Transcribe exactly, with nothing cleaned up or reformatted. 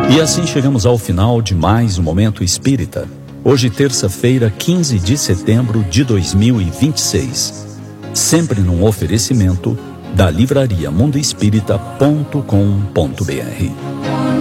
E assim chegamos ao final de mais um Momento Espírita. Hoje, terça-feira, quinze de setembro de dois mil e vinte e seis. Sempre num oferecimento da livraria mundo espírita ponto com ponto br.